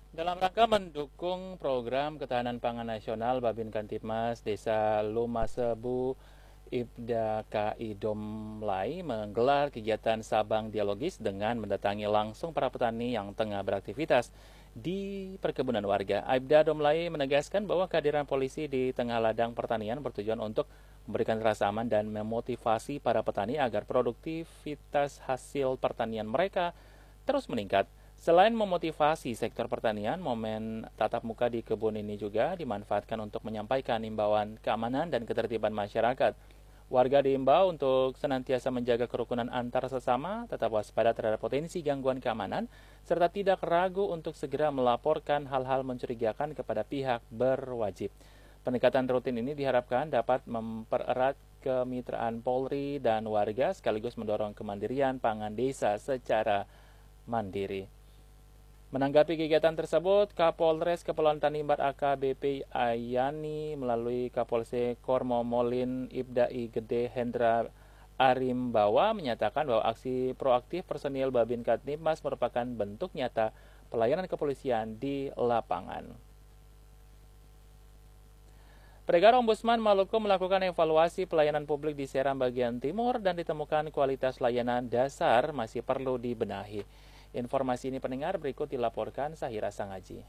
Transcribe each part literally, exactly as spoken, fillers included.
Dalam rangka mendukung program ketahanan pangan nasional, Babin Kantipmas Desa Lumasebu Ibda K I Domlai menggelar kegiatan Sabang Dialogis dengan mendatangi langsung para petani yang tengah beraktivitas di perkebunan warga. Ibda Domlai menegaskan bahwa kehadiran polisi di tengah ladang pertanian bertujuan untuk memberikan rasa aman dan memotivasi para petani agar produktivitas hasil pertanian mereka terus meningkat. Selain memotivasi sektor pertanian, momen tatap muka di kebun ini juga dimanfaatkan untuk menyampaikan imbauan keamanan dan ketertiban masyarakat. Warga diimbau untuk senantiasa menjaga kerukunan antar sesama, tetap waspada terhadap potensi gangguan keamanan, serta tidak ragu untuk segera melaporkan hal-hal mencurigakan kepada pihak berwajib. Pendekatan rutin ini diharapkan dapat mempererat kemitraan Polri dan warga sekaligus mendorong kemandirian pangan desa secara mandiri. Menanggapi kegiatan tersebut, Kapolres Kepulauan Tanimbar A K B P Ayani melalui Kapolsek Kormomolin Ibdai Gede Hendra Arimbawa menyatakan bahwa aksi proaktif personil Babin Kantipmas merupakan bentuk nyata pelayanan kepolisian di lapangan. Pendengar, Ombudsman Maluku melakukan evaluasi pelayanan publik di Seram bagian timur dan ditemukan kualitas layanan dasar masih perlu dibenahi. Informasi ini pendengar berikut dilaporkan Sahira Sangaji.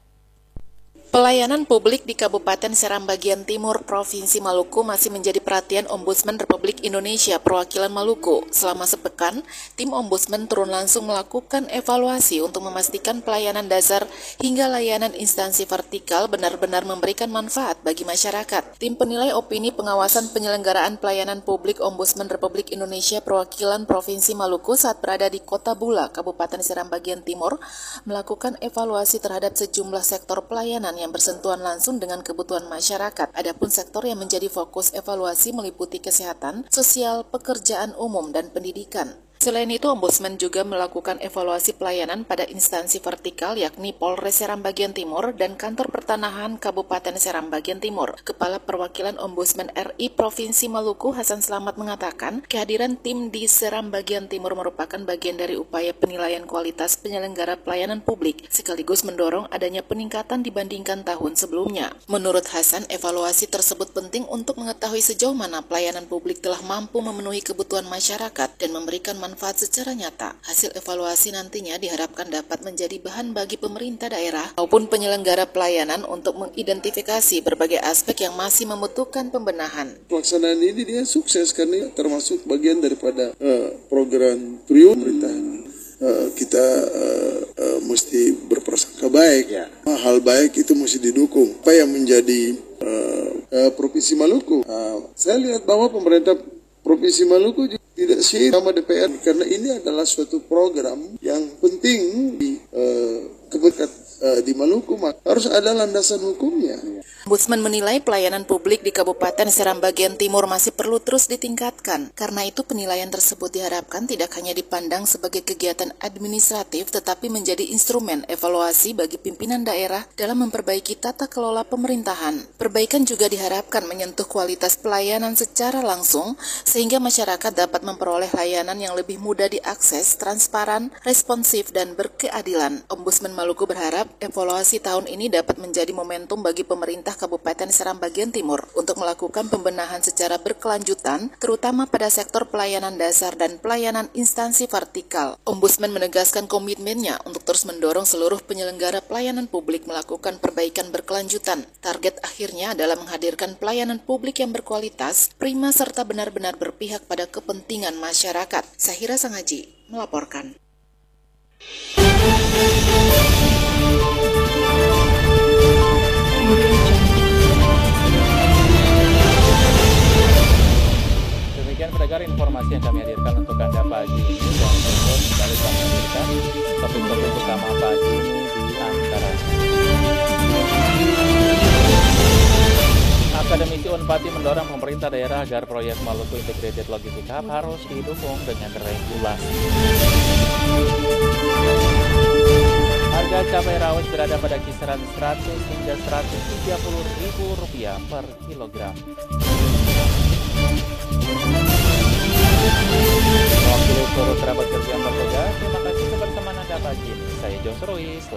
Pelayanan publik di Kabupaten Seram bagian timur Provinsi Maluku masih menjadi perhatian Ombudsman Republik Indonesia perwakilan Maluku. Selama sepekan, tim Ombudsman turun langsung melakukan evaluasi untuk memastikan pelayanan dasar hingga layanan instansi vertikal benar-benar memberikan manfaat bagi masyarakat. Tim penilai opini pengawasan penyelenggaraan pelayanan publik Ombudsman Republik Indonesia perwakilan Provinsi Maluku saat berada di Kota Bula, Kabupaten Seram bagian timur, melakukan evaluasi terhadap sejumlah sektor pelayanan yang bersentuhan langsung dengan kebutuhan masyarakat. Adapun sektor yang menjadi fokus evaluasi meliputi kesehatan, sosial, pekerjaan umum, dan pendidikan. Selain itu, Ombudsman juga melakukan evaluasi pelayanan pada instansi vertikal yakni Polres Seram bagian timur dan Kantor Pertanahan Kabupaten Seram bagian timur. Kepala Perwakilan Ombudsman R I Provinsi Maluku Hasan Slamet mengatakan, kehadiran tim di Seram bagian timur merupakan bagian dari upaya penilaian kualitas penyelenggara pelayanan publik, sekaligus mendorong adanya peningkatan dibandingkan tahun sebelumnya. Menurut Hasan, evaluasi tersebut penting untuk mengetahui sejauh mana pelayanan publik telah mampu memenuhi kebutuhan masyarakat dan memberikan manfaat secara nyata. Hasil evaluasi nantinya diharapkan dapat menjadi bahan bagi pemerintah daerah maupun penyelenggara pelayanan untuk mengidentifikasi berbagai aspek yang masih membutuhkan pembenahan. Pelaksanaan ini dia sukses karena termasuk bagian daripada uh, program trio pemerintahan. Uh, kita uh, uh, mesti berprasangka baik. Ya. Hal baik itu mesti didukung. Apa yang menjadi uh, uh, Provinsi Maluku? Uh, saya lihat bahwa pemerintah Provinsi Maluku juga tidak sih sama D P R karena ini adalah suatu program yang penting di uh, kebetulan uh, di Maluku, harus ada landasan hukumnya. Ombudsman menilai pelayanan publik di Kabupaten Seram bagian timur masih perlu terus ditingkatkan. Karena itu penilaian tersebut diharapkan tidak hanya dipandang sebagai kegiatan administratif tetapi menjadi instrumen evaluasi bagi pimpinan daerah dalam memperbaiki tata kelola pemerintahan. Perbaikan juga diharapkan menyentuh kualitas pelayanan secara langsung sehingga masyarakat dapat memperoleh layanan yang lebih mudah diakses, transparan, responsif, dan berkeadilan. Ombudsman Maluku berharap evaluasi tahun ini dapat menjadi momentum bagi pemerintah Kabupaten Seram bagian timur untuk melakukan pembenahan secara berkelanjutan, terutama pada sektor pelayanan dasar dan pelayanan instansi vertikal. Ombudsman menegaskan komitmennya untuk terus mendorong seluruh penyelenggara pelayanan publik melakukan perbaikan berkelanjutan. Target akhirnya adalah menghadirkan pelayanan publik yang berkualitas, prima, serta benar-benar berpihak pada kepentingan masyarakat. Sahira Sangaji melaporkan. Demikian pendengar informasi yang kami hadirkan untuk Anda pagi ini, dan berikut kembali kami hadirkan topik-topik utama pagi ini di antara Akademisi Unpati mendorong pemerintah daerah agar proyek Maluku Integrated Logistic Hub harus didukung dengan regulasi. Harga cabai rawit berada pada kisaran seratus hingga seratus tiga puluh ribu rupiah per kilogram. Wakil seluruh kerabat kerja yang bertugas, terima kasih kebersamaan Anda pagi ini. Saya Jos Ruiz.